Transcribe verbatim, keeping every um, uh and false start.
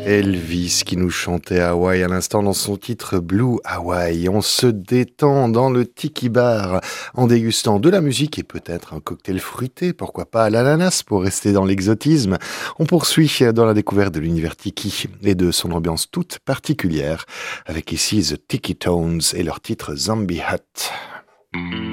Elvis qui nous chantait Hawaï à l'instant dans son titre Blue Hawaii. On se détend dans le Tiki Bar en dégustant de la musique et peut-être un cocktail fruité, pourquoi pas à l'ananas pour rester dans l'exotisme. On poursuit dans la découverte de l'univers Tiki et de son ambiance toute particulière avec ici The Tiki Tones et leur titre Zombie Hut.